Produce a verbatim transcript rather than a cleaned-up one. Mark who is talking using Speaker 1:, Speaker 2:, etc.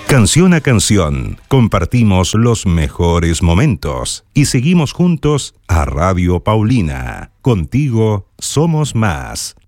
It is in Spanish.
Speaker 1: Canción a canción, compartimos los mejores momentos y seguimos juntos a Radio Paulina. Contigo somos más.